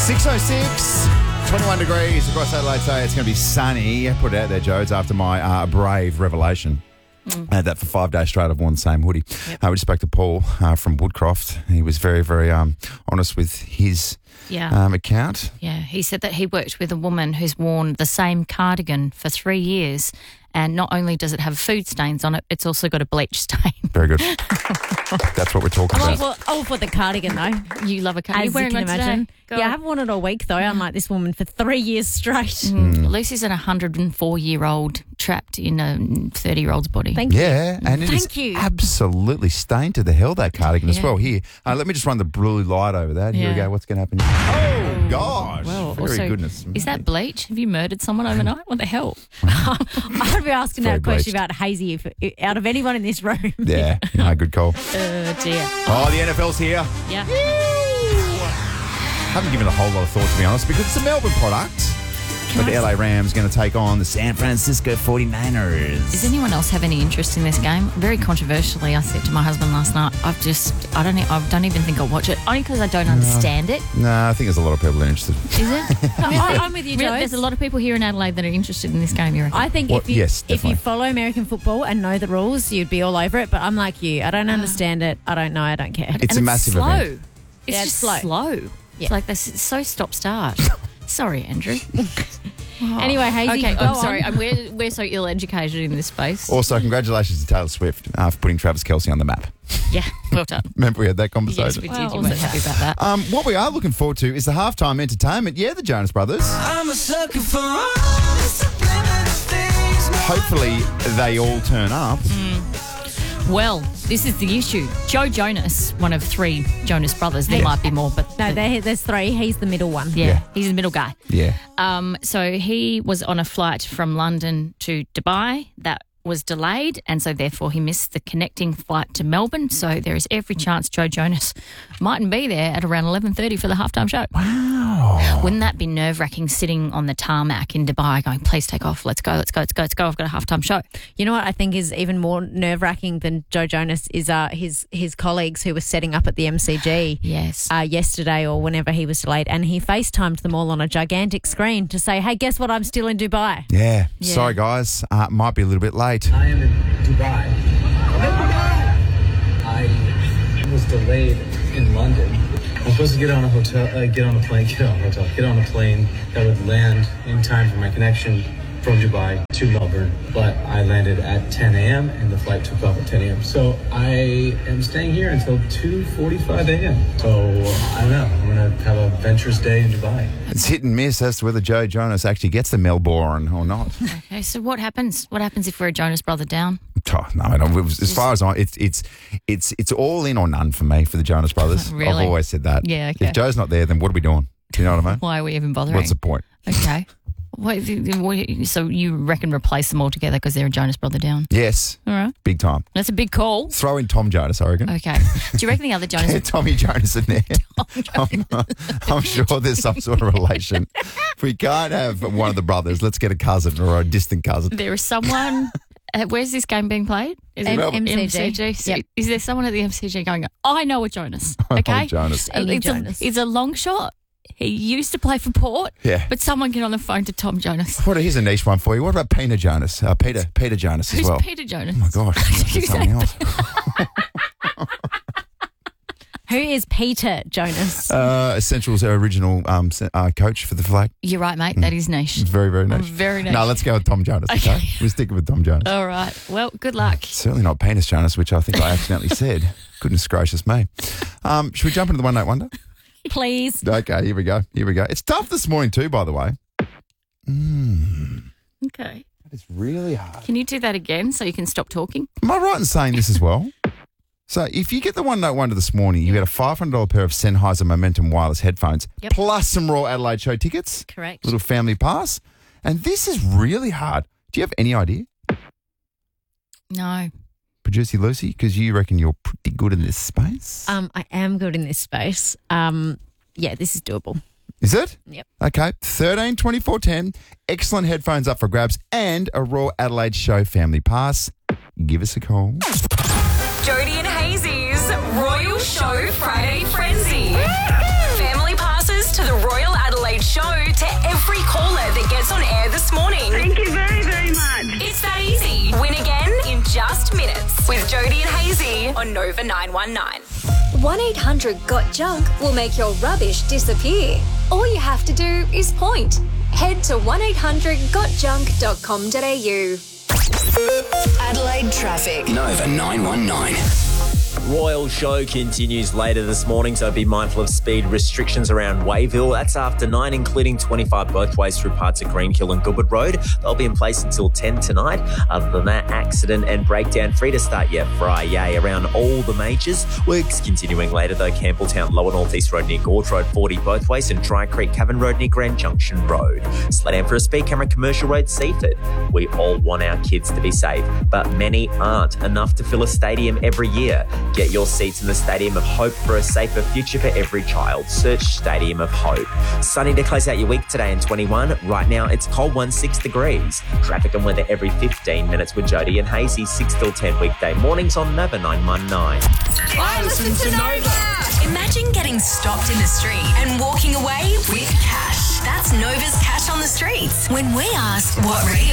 6:06, 21 degrees across Adelaide today. It's going to be sunny. Put it out there, Jodes, after my brave revelation. I had that for 5 days straight. I've worn the same hoodie. Yep. We just spoke to Paul from Woodcroft. He was very, very honest with his account. Yeah, he said that he worked with a woman who's worn the same cardigan for 3 years, and not only does it have food stains on it, it's also got a bleach stain. Very good. That's what we're talking about. All for the cardigan, though. You love a cardigan. As you can imagine. Yeah, I haven't worn it all week, though. I'm like this woman for 3 years straight. Lucy's an 104-year-old trapped in a 30-year-old's body. Thank you. Yeah, and it is absolutely stained to the hell, that cardigan as well. Here, let me just run the blue light over that. Here we go. What's going to happen? Oh, gosh. Well, very also, goodness. Is that bleach? Have you murdered someone overnight? What the hell? I'd be asking Very that question bleached. about Hazy out of anyone in this room. Yeah, no, good call. Dear. Oh, the NFL's here. Yeah. Haven't given it a whole lot of thought, to be honest, because it's a Melbourne product. But the LA Rams going to take on the San Francisco 49ers. Does anyone else have any interest in this game? Very controversially, I said to my husband last night, I don't even think I'll watch it, only because I don't understand it. No, I think there's a lot of people interested. Is it? I'm with you, Really, Joe. there's a lot of people here in Adelaide that are interested in this game, you reckon? I think Well, if you yes, if you definitely. follow American football and know the rules, you'd be all over it. But I'm like you. I don't understand it. I don't know. I don't care. It's And a massive slow. event. It's Yeah, just it's slow. Yeah. It's like this. It's so stop-start. Sorry, Andrew. Anyway, Hazy, Okay, go I'm sorry. on. We're so ill-educated in this space. Also, congratulations to Taylor Swift for putting Travis Kelce on the map. Yeah, well done. Remember we had that Yes, conversation? we did. You weren't happy about that. What we are looking forward to is the halftime entertainment. Yeah, the Jonas Brothers. I'm a sucker for all the subliminal things. Hopefully they all turn up. Well, this is the issue. Joe Jonas, one of 3 Jonas Brothers. There might be more, but No, there's 3. He's the middle one. Yeah. he's the middle guy. Yeah. So he was on a flight from London to Dubai that was delayed, and so therefore he missed the connecting flight to Melbourne. So there is every chance Joe Jonas mightn't be there at around 11:30 for the halftime show. Wow. Wouldn't that be nerve-wracking sitting on the tarmac in Dubai going, please take off, let's go. I've got a halftime show. You know what I think is even more nerve-wracking than Joe Jonas is his colleagues who were setting up at the MCG Yes. yesterday or whenever he was delayed, and he FaceTimed them all on a gigantic screen to say, hey, guess what? I'm still in Dubai. Yeah. Yeah. Sorry, guys. Might be a little bit late. I am in Dubai. I was delayed in London. I'm supposed to get on a plane that would land in time for my connection from Dubai to Melbourne. But I landed at 10 a.m. and the flight took off at 10 a.m. So I am staying here until 2:45 a.m. So I don't know. I'm going to have a adventurous day in Dubai. It's hit and miss as to whether Joe Jonas actually gets the Melbourne or not. Okay, so what happens? What happens if we're a Jonas brother down? Oh, no, I don't. As far as it's all in or none for me for the Jonas Brothers. Really? I've always said that. Yeah, okay. If Joe's not there, then what are we doing? Do you know what I mean? Why are we even bothering? What's the point? Okay. So you reckon replace them all together because they're a Jonas brother down? Yes, All right. big time. That's a big call. Throw in Tom Jonas, I reckon. Okay. Do you reckon the other Jonas... Tommy Jonas in there. I'm sure there's some sort of relation. If we can't have one of the brothers, let's get a cousin or a distant cousin. There is someone... where's this game being played? Is it MCG. So Yep. is there someone at the MCG going, I know a Jonas, okay? Oh, Jonas. It's a long shot. He used to play for Port, Yeah. but someone get on the phone to Tom Jonas. Here's a niche one for you. What about Peter Jonas? Peter Jonas as Who's well. Peter Jonas? Oh my gosh, that's something else. Who is Peter Jonas? Essentials original coach for the flag. You're right, mate. That is niche. It's very, very niche. Very niche. No, let's go with Tom Jonas. Okay, we're sticking with Tom Jonas. All right. Well, good luck. Certainly not Penis Jonas, which I think I accidentally said. Goodness gracious me. Should we jump into the One Night Wonder? Please. Okay, here we go. It's tough this morning too, by the way. Okay. It's really hard. Can you do that again so you can stop talking? Am I right in saying this as well? So if you get the One Night Wonder this morning, you get a $500 pair of Sennheiser Momentum wireless headphones, Yep. plus some Royal Adelaide show tickets, Correct. little family pass. And this is really hard. Do you have any idea? No. Producer Lucy, because you reckon you're pretty good in this space. I am good in this space. Yeah, this is doable. Is it? Yep. Okay. 13 24 10. Excellent headphones up for grabs and a Royal Adelaide show family pass. Give us a call. Jody and Hazy's Royal Show Friday Frenzy. Family passes to the Royal with Jody and Hazy on Nova 919. 1-800-GOT-JUNK will make your rubbish disappear. All you have to do is point. Head to 1800gotjunk.com.au. Adelaide traffic. Nova 919. Royal Show continues later this morning, so be mindful of speed restrictions around Wayville. That's after 9, including 25 both ways through parts of Greenhill and Goodwood Road. They'll be in place until 10 tonight. Other than that, accident and breakdown free to start your Friday around all the majors. Works continuing later though, Campbelltown, Lower North East Road near Gorge Road, 40 both ways, and Dry Creek, Cavern Road near Grand Junction Road. Slow down for a speed camera, Commercial Road, Seaford. We all want our kids to be safe, but many aren't. Enough to fill a stadium every year. Get your seats in the Stadium of Hope for a safer future for every child. Search Stadium of Hope. Sunny to close out your week today in 21. Right now, it's cold 6 degrees. Traffic and weather every 15 minutes with Jody and Hazy, 6 till 10 weekday mornings on Nova 919. I listen to Nova. Imagine getting stopped in the street and walking away with cash. That's Nova's Cash on the Streets. When we asked what radio